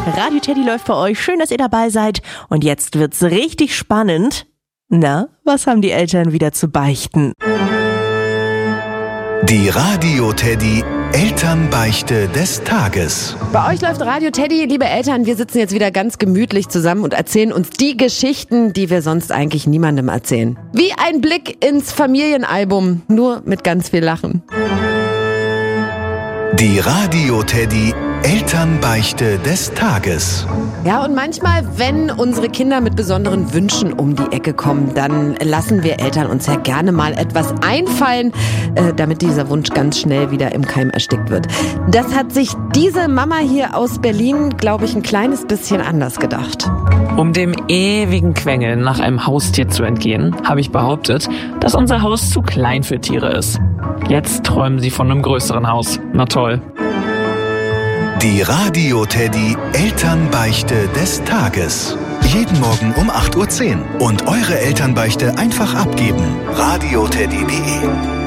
Radio Teddy läuft für euch. Schön, dass ihr dabei seid. Und jetzt wird's richtig spannend. Na, was haben die Eltern wieder zu beichten? Die Radio Teddy Elternbeichte des Tages. Bei euch läuft Radio Teddy, liebe Eltern. Wir sitzen jetzt wieder ganz gemütlich zusammen und erzählen uns die Geschichten, die wir sonst eigentlich niemandem erzählen. Wie ein Blick ins Familienalbum, nur mit ganz viel Lachen. Die Radio Teddy Elternbeichte des Tages. Ja, und manchmal, wenn unsere Kinder mit besonderen Wünschen um die Ecke kommen, dann lassen wir Eltern uns ja gerne mal etwas einfallen, damit dieser Wunsch ganz schnell wieder im Keim erstickt wird. Das hat sich diese Mama hier aus Berlin, glaube ich, ein kleines bisschen anders gedacht. Um dem ewigen Quengeln nach einem Haustier zu entgehen, habe ich behauptet, dass unser Haus zu klein für Tiere ist. Jetzt träumen sie von einem größeren Haus. Na toll. Die Radio Teddy Elternbeichte des Tages. Jeden Morgen um 8:10 Uhr. Und eure Elternbeichte einfach abgeben. radioteddy.de